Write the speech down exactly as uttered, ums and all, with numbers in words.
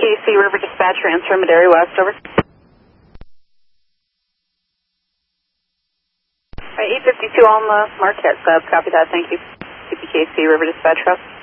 C River Dispatch, transfer Madera West, over. eight fifty-two on the Marquette sub, copy that, thank you. C P K C River Dispatch, Route.